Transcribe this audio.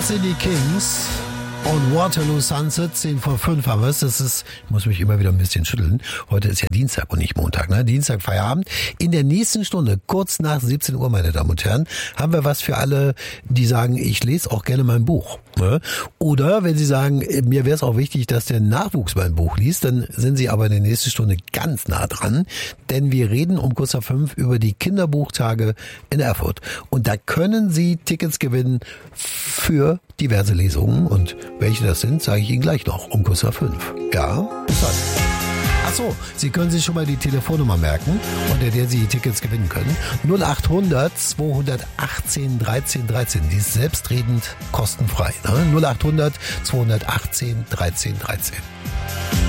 Das sind die Kings und Waterloo Sunset, 10 vor 5 haben wir es. Das ist, ich muss mich immer wieder ein bisschen schütteln. Heute ist ja Dienstag und nicht Montag, ne? Dienstag, Feierabend. In der nächsten Stunde, kurz nach 17 Uhr, meine Damen und Herren, haben wir was für alle, die sagen, ich lese auch gerne mein Buch. Ne? Oder wenn Sie sagen, mir wäre es auch wichtig, dass der Nachwuchs mein Buch liest, dann sind Sie aber in der nächsten Stunde ganz nah dran. Denn wir reden um kurz nach 5 über die Kinderbuchtage in Erfurt. Und da können Sie Tickets gewinnen für diverse Lesungen. Und welche das sind, sage ich Ihnen gleich noch um kurz nach 5. Ja, bis dann. Achso, Sie können sich schon mal die Telefonnummer merken, unter der Sie die Tickets gewinnen können. 0800 218 13 13. Die ist selbstredend kostenfrei. Ne? 0800 218 13 13.